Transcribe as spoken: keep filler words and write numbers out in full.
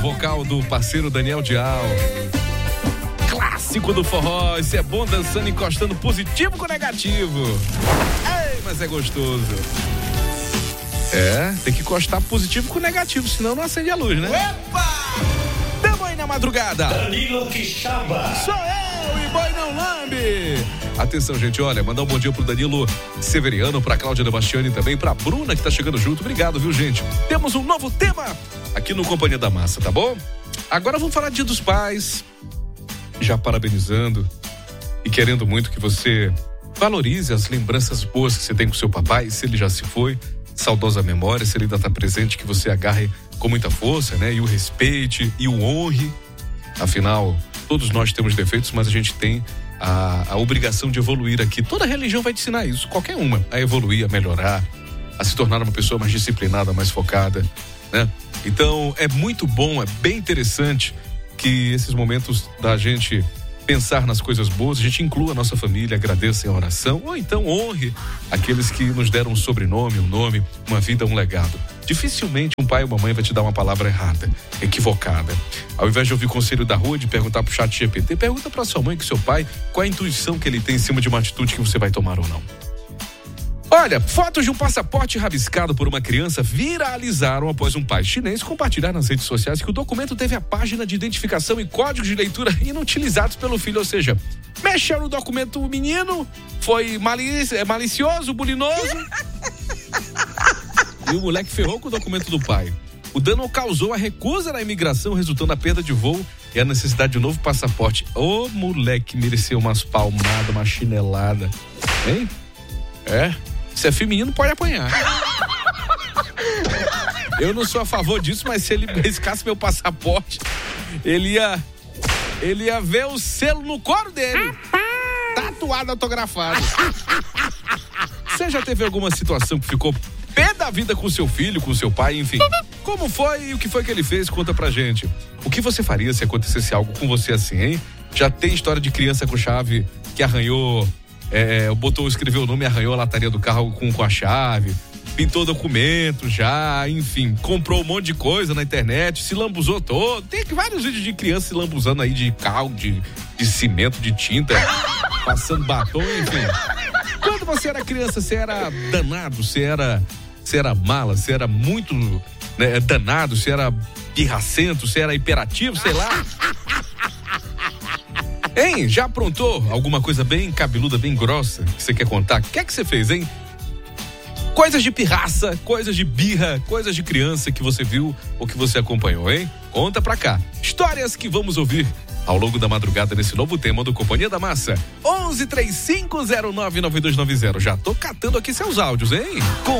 vocal do parceiro Daniel Dial. Clássico do forró, esse é bom dançando, encostando positivo com negativo. Ei, mas é gostoso. É, tem que encostar positivo com negativo, senão não acende a luz, né? Opa! Tamo aí na madrugada. Danilo Quixaba. Sou eu e boi não lambe. Atenção, gente, olha, mandar um bom dia pro Danilo Severiano, pra Cláudia Debastiani também, pra Bruna que tá chegando junto. Obrigado, viu, gente? Temos um novo tema aqui no Companhia da Massa, tá bom? Agora vamos falar de Dia dos Pais. Já parabenizando e querendo muito que você valorize as lembranças boas que você tem com seu papai, se ele já se foi, saudosa memória, se ele ainda tá presente, que você agarre com muita força, né? E o respeite e o honre. Afinal, todos nós temos defeitos, mas a gente tem a, a obrigação de evoluir aqui. Toda religião vai te ensinar isso, qualquer uma, a evoluir, a melhorar, a se tornar uma pessoa mais disciplinada, mais focada, né? Então, é muito bom, é bem interessante que esses momentos da gente pensar nas coisas boas, a gente inclua a nossa família, agradeça em oração, ou então honre aqueles que nos deram um sobrenome, um nome, uma vida, um legado. Dificilmente um pai ou uma mãe vai te dar uma palavra errada, equivocada. Ao invés de ouvir o conselho da rua, de perguntar pro chat G P T, pergunta pra sua mãe, que seu pai, qual a intuição que ele tem em cima de uma atitude que você vai tomar ou não. Olha, fotos de um passaporte rabiscado por uma criança viralizaram após um pai chinês compartilhar nas redes sociais que o documento teve a página de identificação e códigos de leitura inutilizados pelo filho, ou seja, mexeu no documento o menino, foi malici- malicioso, bulinoso e o moleque ferrou com o documento do pai. O dano causou a recusa da imigração, resultando na perda de voo e a necessidade de um novo passaporte. Ô, moleque, mereceu umas palmadas, uma chinelada, hein? É, se é feminino pode apanhar. Eu não sou a favor disso, mas se ele riscasse meu passaporte, ele ia ele ia ver o selo no couro dele, tatuado, autografado. Você já teve alguma situação que ficou pé da vida com seu filho, com seu pai, enfim? Como foi e o que foi que ele fez? Conta pra gente. O que você faria se acontecesse algo com você assim, hein? Já tem história de criança com chave que arranhou, é, botou, escreveu o nome e arranhou a lataria do carro com, com a chave, pintou documento já, enfim, comprou um monte de coisa na internet, se lambuzou todo. Tem vários vídeos de criança se lambuzando aí de carro, de, de cimento, de tinta, passando batom, enfim. Quando você era criança, você era danado, você era, você era mala, você era muito, né, danado, você era pirracento, você era hiperativo, sei lá. Hein? Já aprontou alguma coisa bem cabeluda, bem grossa que você quer contar? O que é que você fez, hein? Coisas de pirraça, coisas de birra, coisas de criança que você viu ou que você acompanhou, hein? Conta pra cá. Histórias que vamos ouvir ao longo da madrugada nesse novo tema do Companhia da Massa. onze, trinta e cinco, zero nove, nove dois nove zero. Já tô catando aqui seus áudios, hein? Com